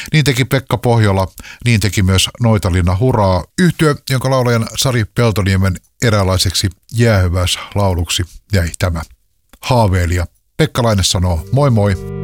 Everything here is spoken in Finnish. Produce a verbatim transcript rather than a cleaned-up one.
Niin teki Pekka Pohjola, niin teki myös Noitalinna Huraa, yhtye, jonka laulajan Sari Peltoniemen eräänlaiseksi jäähyväislauluksi jäi tämä haaveilija. Pekka Laine sanoo moi moi.